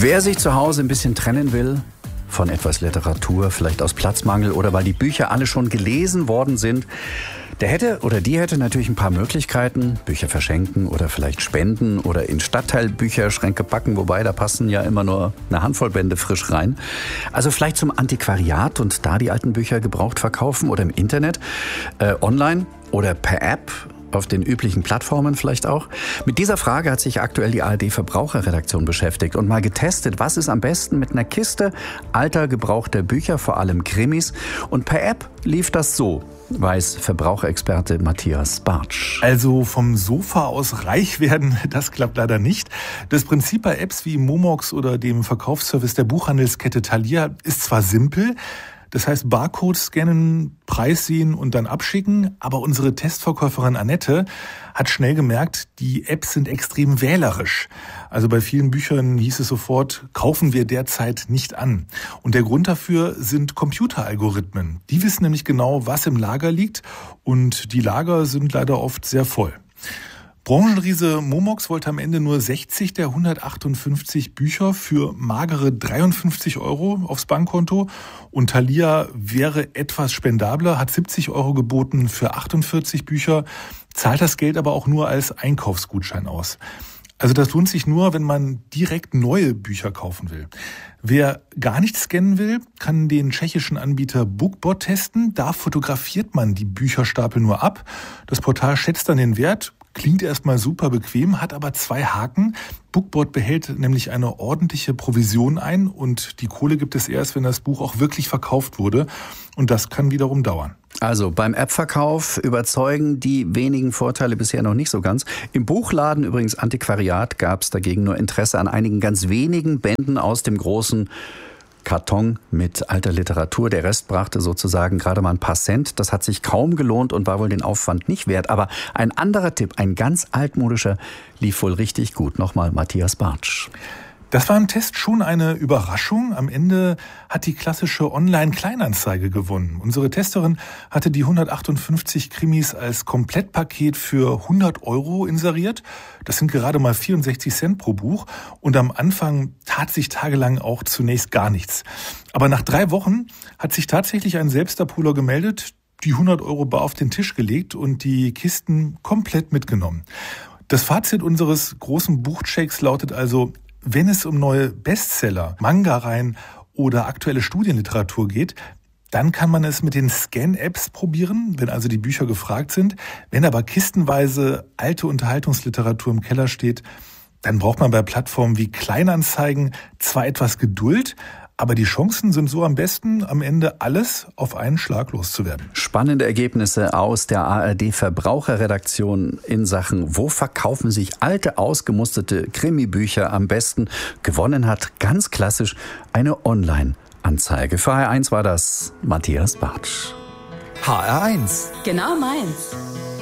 Wer sich zu Hause ein bisschen trennen will von etwas Literatur, vielleicht aus Platzmangel oder weil die Bücher alle schon gelesen worden sind, der hätte oder die hätte natürlich ein paar Möglichkeiten. Bücher verschenken oder vielleicht spenden oder in Stadtteilbücherschränke packen, wobei da passen ja immer nur eine Handvoll Bände frisch rein. Also vielleicht zum Antiquariat und da die alten Bücher gebraucht verkaufen oder im Internet, online oder per App. Auf den üblichen Plattformen vielleicht auch. Mit dieser Frage hat sich aktuell die ARD-Verbraucherredaktion beschäftigt und mal getestet, was ist am besten mit einer Kiste alter, gebrauchter Bücher, vor allem Krimis. Und per App lief das so, weiß Verbraucherexperte Matthias Bartsch. Also vom Sofa aus reich werden, das klappt leider nicht. Das Prinzip bei Apps wie Momox oder dem Verkaufsservice der Buchhandelskette Thalia ist zwar simpel, das heißt Barcodes scannen, Preis sehen und dann abschicken. Aber unsere Testverkäuferin Annette hat schnell gemerkt, die Apps sind extrem wählerisch. Also bei vielen Büchern hieß es sofort, kaufen wir derzeit nicht an. Und der Grund dafür sind Computeralgorithmen. Die wissen nämlich genau, was im Lager liegt. Und die Lager sind leider oft sehr voll. Branchenriese Momox wollte am Ende nur 60 der 158 Bücher für magere 53 € aufs Bankkonto. Und Thalia wäre etwas spendabler, hat 70 € geboten für 48 Bücher, zahlt das Geld aber auch nur als Einkaufsgutschein aus. Also das lohnt sich nur, wenn man direkt neue Bücher kaufen will. Wer gar nicht scannen will, kann den tschechischen Anbieter Bookbot testen. Da fotografiert man die Bücherstapel nur ab. Das Portal schätzt dann den Wert. Klingt erstmal super bequem, hat aber 2 Haken. Bookbot behält nämlich eine ordentliche Provision ein und die Kohle gibt es erst, wenn das Buch auch wirklich verkauft wurde. Und das kann wiederum dauern. Also beim App-Verkauf überzeugen die wenigen Vorteile bisher noch nicht so ganz. Im Buchladen, übrigens Antiquariat, gab es dagegen nur Interesse an einigen ganz wenigen Bänden aus dem großen Karton mit alter Literatur. Der Rest brachte sozusagen gerade mal ein paar Cent. Das hat sich kaum gelohnt und war wohl den Aufwand nicht wert. Aber ein anderer Tipp, ein ganz altmodischer, lief wohl richtig gut. Nochmal Matthias Bartsch. Das war im Test schon eine Überraschung. Am Ende hat die klassische Online-Kleinanzeige gewonnen. Unsere Testerin hatte die 158 Krimis als Komplettpaket für 100 € inseriert. Das sind gerade mal 64 Cent pro Buch. Und am Anfang tat sich tagelang auch zunächst gar nichts. Aber nach 3 Wochen hat sich tatsächlich ein Selbstabholer gemeldet, die 100 € bar auf den Tisch gelegt und die Kisten komplett mitgenommen. Das Fazit unseres großen Buchchecks lautet also: Wenn es um neue Bestseller, Manga-Reihen oder aktuelle Studienliteratur geht, dann kann man es mit den Scan-Apps probieren, wenn also die Bücher gefragt sind. Wenn aber kistenweise alte Unterhaltungsliteratur im Keller steht, dann braucht man bei Plattformen wie Kleinanzeigen zwar etwas Geduld, aber die Chancen sind so am besten, am Ende alles auf einen Schlag loszuwerden. Spannende Ergebnisse aus der ARD-Verbraucherredaktion in Sachen, wo verkaufen sich alte, ausgemusterte Krimi-Bücher am besten. Gewonnen hat ganz klassisch eine Online-Anzeige. Für HR1 war das Matthias Bartsch. HR1. Genau meins.